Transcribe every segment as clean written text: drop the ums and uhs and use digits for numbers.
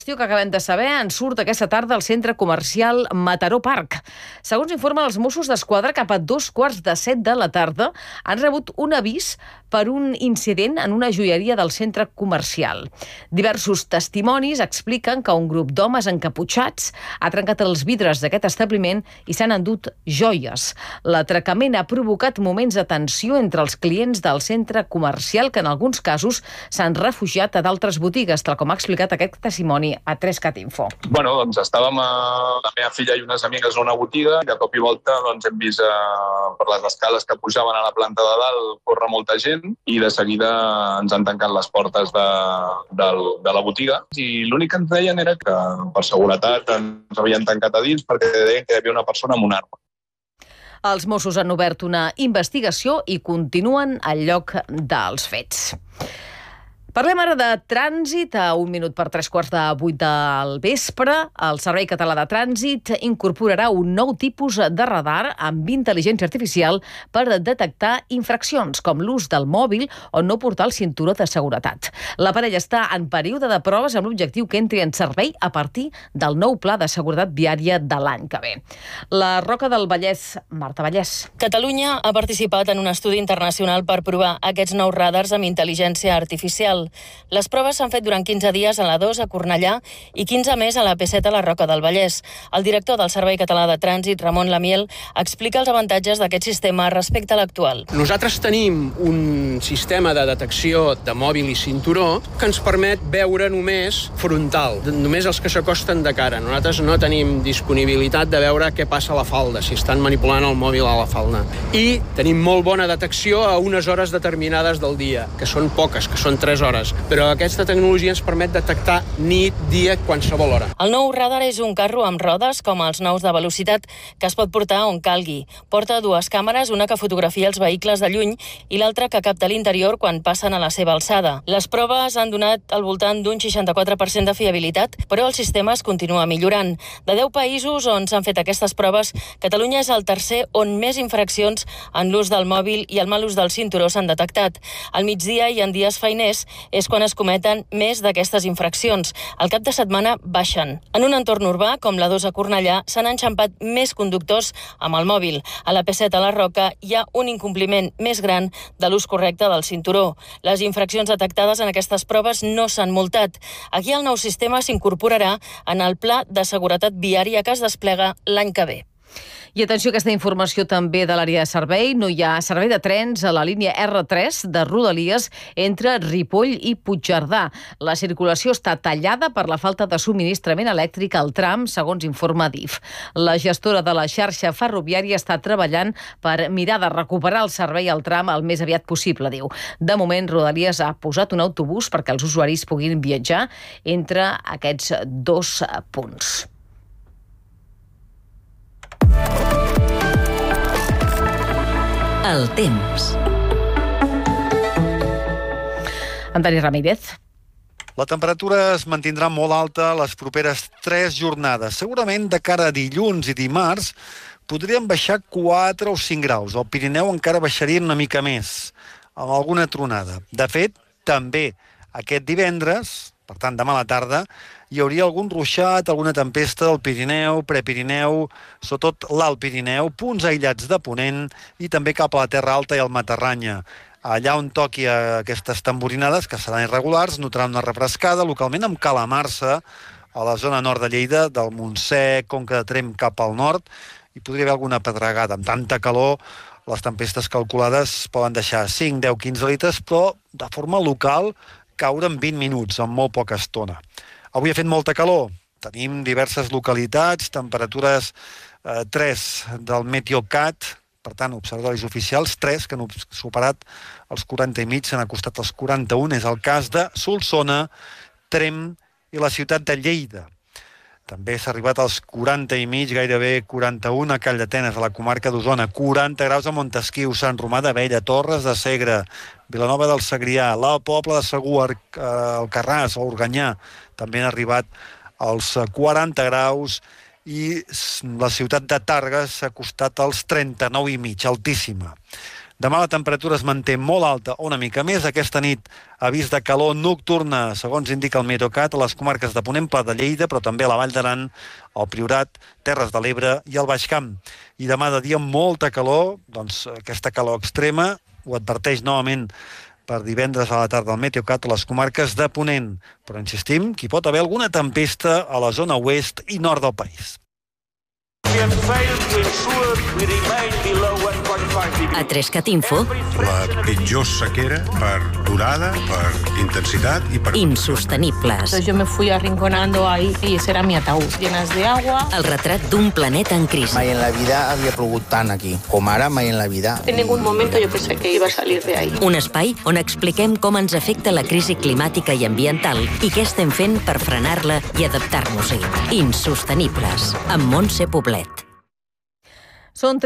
Que acabem de saber en surt aquesta tarda al centre comercial Mataró Park. Segons informen els Mossos d'Esquadra, cap a 2:15 de la tarda han rebut un avís per un incident en una joieria del centre comercial. Diversos testimonis expliquen que un grup d'homes encaputxats ha trencat els vidres d'aquest establiment i s'han endut joies. L'atracament ha provocat moments de tensió entre els clients del centre comercial, que en alguns casos s'han refugiat a d'altres botigues, tal com ha explicat aquest testimoni a 3CAT Info. Bueno, doncs estàvem la meva filla i unes amigues a una botiga i de cop i volta doncs, hem vist per les escales que pujaven a la planta de dalt córrer molta gent i de seguida ens han tancat les portes de la botiga i l'únic que ens deien era que per seguretat ens havien tancat a dins perquè deien que hi havia una persona amb una arma. Els Mossos han obert una investigació i continuen al lloc dels fets. Parlem ara de trànsit. A 7:01 del vespre, el Servei Català de Trànsit incorporarà un nou tipus de radar amb intel·ligència artificial per detectar infraccions, com l'ús del mòbil o no portar el cinturó de seguretat. L'aparell està en període de proves amb l'objectiu que entri en servei a partir del nou Pla de Seguretat Viària de l'any que ve. La Roca del Vallès, Marta Vallès. Catalunya ha participat en un estudi internacional per provar aquests nous radars amb intel·ligència artificial. Les proves s'han fet durant 15 dies a la 2 a Cornellà i 15 més a la P7 a la Roca del Vallès. El director del Servei Català de Trànsit, Ramon Lamiel, explica els avantatges d'aquest sistema respecte a l'actual. Nosaltres tenim un sistema de detecció de mòbil i cinturó que ens permet veure només frontal, només els que s'acosten de cara. Nosaltres no tenim disponibilitat de veure què passa a la falda, si estan manipulant el mòbil a la falda. I tenim molt bona detecció a unes hores determinades del dia, que són poques, que són 3 hores. Però aquesta tecnologia ens permet detectar nit, dia, qualsevol hora. El nou radar és un carro amb rodes, com els nous de velocitat, que es pot portar on calgui. Porta 2 càmeres, una que fotografia els vehicles de lluny i l'altra que capta l'interior quan passen a la seva alçada. Les proves han donat al voltant d'un 64% de fiabilitat, però el sistema es continua millorant. De 10 països on s'han fet aquestes proves, Catalunya és el tercer on més infraccions en l'ús del mòbil i el mal ús del cinturó s'han detectat. Al migdia i en dies feiners és quan es cometen més d'aquestes infraccions. Al cap de setmana baixen. En un entorn urbà, com la 2 a Cornellà, s'han enxampat més conductors amb el mòbil. A la P7 a la Roca hi ha un incompliment més gran de l'ús correcte del cinturó. Les infraccions detectades en aquestes proves no s'han multat. Aquí el nou sistema s'incorporarà en el Pla de Seguretat Viària que es desplega l'any que ve. I atenció a aquesta informació també de l'àrea de servei. No hi ha servei de trens a la línia R3 de Rodalies entre Ripoll i Puigcerdà. La circulació està tallada per la falta de subministrament elèctric al tram, segons informa DIF. La gestora de la xarxa ferroviària està treballant per mirar de recuperar el servei al tram el més aviat possible, diu. De moment, Rodalies ha posat un autobús perquè els usuaris puguin viatjar entre aquests 2 punts. El temps. Antoni Ramírez. La temperatura es mantindrà molt alta les properes 3 jornades. Segurament de cara a dilluns i dimarts podrien baixar 4 o 5 graus. Al Pirineu encara baixarien una mica més, amb alguna tronada. De fet, també aquest divendres, per tant demà a la tarda, hi hauria algun ruixat, alguna tempesta del Pirineu, Prepirineu, sobretot l'Alt Pirineu, punts aïllats de Ponent i també cap a la Terra Alta i al Matarranya. Allà on toqui aquestes tamborinades, que seran irregulars, notaran una refrescada, localment amb calamarsa a la zona nord de Lleida, del Montsec, Conca de Tremp cap al nord, i podria haver alguna pedregada. Amb tanta calor, les tempestes calculades poden deixar 5, 10, 15 litres, però de forma local caure en 20 minuts, en molt poca estona. Avui ha fet molta calor, tenim diverses localitats, temperatures 3 del Meteocat, per tant, observatoris oficials, 3 que han superat els 40 i mig, s'han acostat als 41, és el cas de Solsona, Tremp i la ciutat de Lleida. També s'ha arribat als 40 i mig, gairebé 41 a Calldetenes, a la comarca d'Osona, 40 graus a Montesquiu, Sant Romà d'Abella, Torres de Segre, Vilanova del Segrià, la Pobla de Segur, Alcarràs o Organyà, també han arribat als 40 graus i la ciutat de Tàrrega s'ha acostat als 39 i mig, altíssima. Demà la temperatura es manté molt alta o una mica més. Aquesta nit avís de calor nocturna, segons indica el Meteocat, a les comarques de Ponent, Pla de Lleida, però també a la Vall d'Aran, el Priorat, Terres de l'Ebre i el Baix Camp. I demà de dia molta calor, doncs aquesta calor extrema ho adverteix novament per divendres a la tarda al Meteocat a les comarques de Ponent. Però insistim que hi pot haver alguna tempesta a la zona oest i nord del país. A 3CAT Info, la pitjor sequera per durada, per intensitat y per... insostenibles. Yo me fui arrinconando ahí y ese era mi ataúd, llenas de agua. El retrat d'un planeta en crisi. Mai en la vida havia plogut tant aquí, com ara mai en la vida. En ningún momento yo pensé que iba a salir de ahí. Un espai on expliquem com ens afecta la crisi climàtica i ambiental i què estem fent per frenar-la i adaptar-nos-hi. Insostenibles, amb Montse Poblet. Són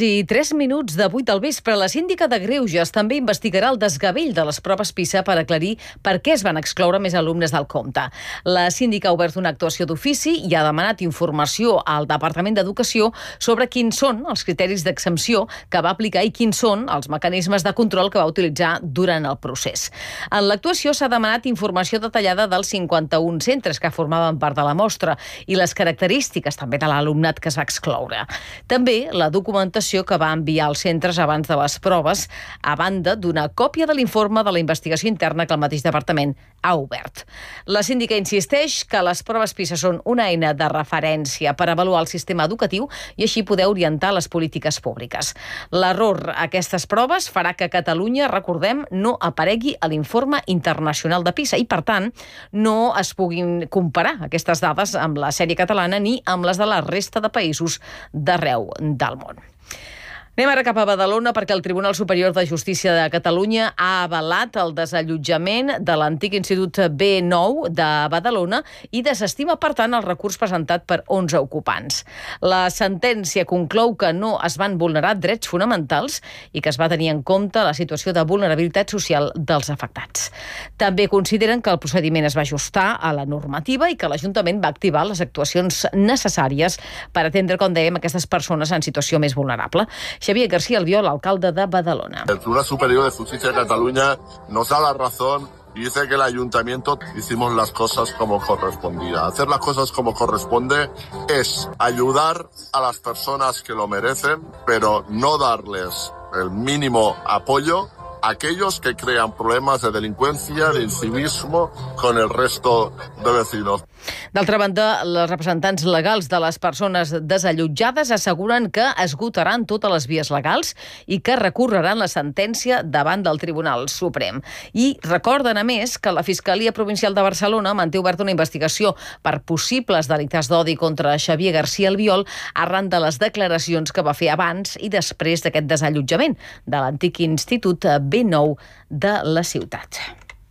3:03 de 8 del vespre. La síndica de Greuges també investigarà el desgavell de les proves PISA per aclarir per què es van excloure més alumnes del compte. La síndica ha obert una actuació d'ofici i ha demanat informació al Departament d'Educació sobre quins són els criteris d'exempció que va aplicar i quins són els mecanismes de control que va utilitzar durant el procés. En l'actuació s'ha demanat informació detallada dels 51 centres que formaven part de la mostra i les característiques també de l'alumnat que es va excloure. També la documentació que va enviar als centres abans de les proves, a banda d'una còpia de l'informe de la investigació interna que el mateix departament ha obert. La síndica insisteix que les proves PISA són una eina de referència per avaluar el sistema educatiu i així poder orientar les polítiques públiques. L'error a aquestes proves farà que Catalunya, recordem, no aparegui a l'informe internacional de PISA i, per tant, no es puguin comparar aquestes dades amb la sèrie catalana ni amb les de la resta de països d'arreu del món. Anem ara cap a Badalona perquè el Tribunal Superior de Justícia de Catalunya ha avalat el desallotjament de l'antic Institut B9 de Badalona i desestima, per tant, el recurs presentat per 11 ocupants. La sentència conclou que no es van vulnerar drets fonamentals i que es va tenir en compte la situació de vulnerabilitat social dels afectats. També consideren que el procediment es va ajustar a la normativa i que l'Ajuntament va activar les actuacions necessàries per atendre, com dèiem, aquestes persones en situació més vulnerable. Xavier García Albiol, alcalde de Badalona. El Tribunal Superior de Justicia de Cataluña nos da la razón y dice que el ayuntamiento hicimos las cosas como correspondía. Hacer las cosas como corresponde es ayudar a las personas que lo merecen, pero no darles el mínimo apoyo a aquellos que crean problemas de delincuencia, de incivismo con el resto de vecinos. D'altra banda, els representants legals de les persones desallotjades asseguren que esgotaran totes les vies legals i que recorreran la sentència davant del Tribunal Suprem. I recorden, a més, que la Fiscalia Provincial de Barcelona manté oberta una investigació per possibles delictes d'odi contra Xavier García Albiol arran de les declaracions que va fer abans i després d'aquest desallotjament de l'antic Institut B9 de la ciutat.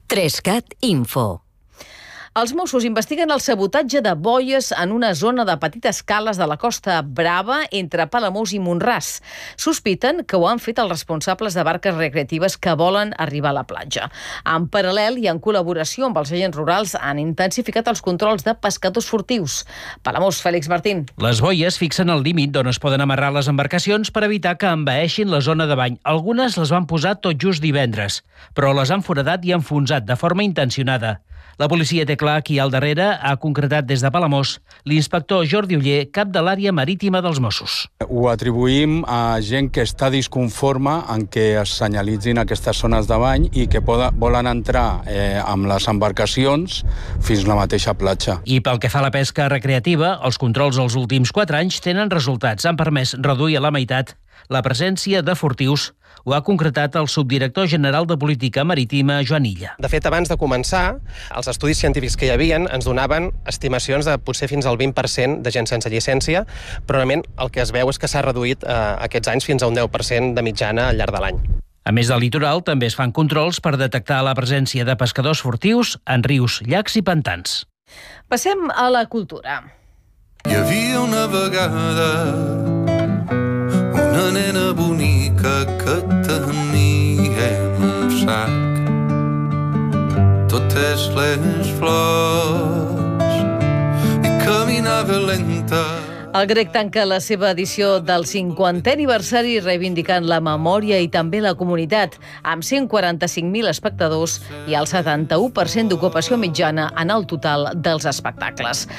3CAT Info. Els Mossos investiguen el sabotatge de boies en una zona de petites cales de la Costa Brava entre Palamós i Mont-ras. Sospiten que ho han fet els responsables de barques recreatives que volen arribar a la platja. En paral·lel i en col·laboració amb els agents rurals han intensificat els controls de pescadors furtius. Palamós, Fèlix Martín. Les boies fixen el límit d'on es poden amarrar les embarcacions per evitar que envaeixin la zona de bany. Algunes les van posar tot just divendres, però les han foradat i enfonsat de forma intencionada. La policia té clar qui al darrere, ha concretat des de Palamós l'inspector Jordi Oller, cap de l'àrea marítima dels Mossos. Ho atribuïm a gent que està disconforme en què es senyalitzin aquestes zones de bany i que volen entrar amb les embarcacions fins a la mateixa platja. I pel que fa a la pesca recreativa, els controls els últims 4 anys tenen resultats. Han permès reduir a la meitat la presència de furtius. Ho ha concretat el subdirector general de Política Marítima, Joan Illa. De fet, abans de començar, els estudis científics que hi havia ens donaven estimacions de potser fins al 20% de gent sense llicència, però realment el que es veu és que s'ha reduït aquests anys fins a un 10% de mitjana al llarg de l'any. A més del litoral, també es fan controls per detectar la presència de pescadors furtius en rius, llacs i pantans. Passem a la cultura. Hi havia una vegada una nena bonica que tenia un sac totes les flors i caminava lenta. El grec tanca la seva edició del 50è aniversari reivindicant la memòria i també la comunitat, amb 145.000 espectadors i el 71% d'ocupació mitjana en el total dels espectacles.